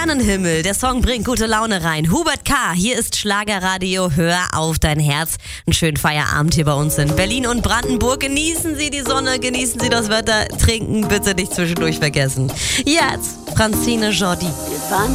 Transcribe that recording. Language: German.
Sternenhimmel, der Song bringt gute Laune rein. Hubert K., hier ist Schlagerradio, hör auf dein Herz. Einen schönen Feierabend hier bei uns in Berlin und Brandenburg. Genießen Sie die Sonne, genießen Sie das Wetter, trinken bitte nicht zwischendurch vergessen. Jetzt Francine Jordi. Wir waren